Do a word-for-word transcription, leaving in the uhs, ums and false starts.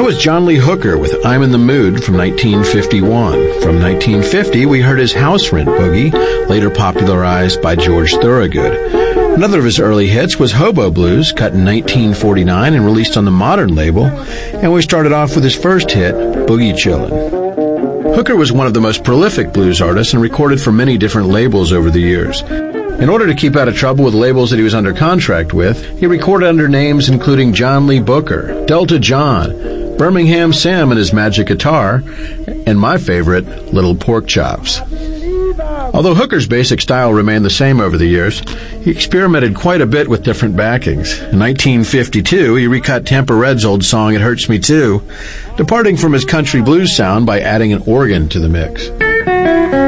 was John Lee Hooker with I'm in the Mood from nineteen fifty-one. From nineteen fifty, we heard his House Rent Boogie, later popularized by George Thorogood. Another of his early hits was Hobo Blues, cut in nineteen forty-nine and released on the Modern label, and we started off with his first hit, Boogie Chillin'. Hooker was one of the most prolific blues artists and recorded for many different labels over the years. In order to keep out of trouble with labels that he was under contract with, he recorded under names including John Lee Booker, Delta John, Birmingham Sam and his Magic Guitar, and my favorite, Little Pork Chops. Although Hooker's basic style remained the same over the years, he experimented quite a bit with different backings. In nineteen fifty-two, he recut Tampa Red's old song It Hurts Me Too, departing from his country blues sound by adding an organ to the mix.